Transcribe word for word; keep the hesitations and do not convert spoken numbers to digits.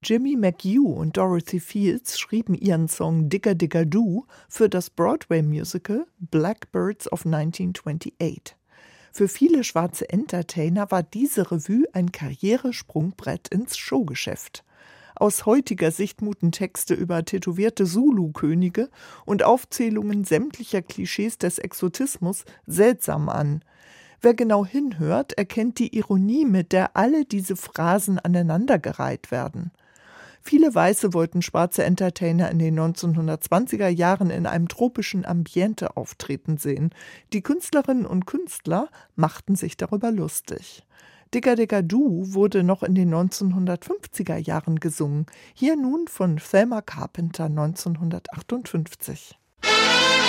Jimmy McHugh und Dorothy Fields schrieben ihren Song Digga Digga Do für das Broadway-Musical Blackbirds of neunzehnhundertachtundzwanzig. Für viele schwarze Entertainer war diese Revue ein Karrieresprungbrett ins Showgeschäft. Aus heutiger Sicht muten Texte über tätowierte Zulu-Könige und Aufzählungen sämtlicher Klischees des Exotismus seltsam an. Wer genau hinhört, erkennt die Ironie, mit der alle diese Phrasen aneinandergereiht werden. Viele Weiße wollten schwarze Entertainer in den neunzehnhundertzwanziger Jahren in einem tropischen Ambiente auftreten sehen. Die Künstlerinnen und Künstler machten sich darüber lustig. Digga Digga Do wurde noch in den neunzehnhundertfünfziger Jahren gesungen, hier nun von Thelma Carpenter neunzehnhundertachtundfünfzig.